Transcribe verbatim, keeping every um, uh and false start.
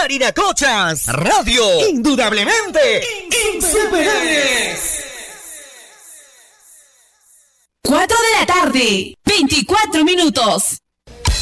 Parinacochas Radio, indudablemente insuperables. cuatro de la tarde, veinticuatro minutos.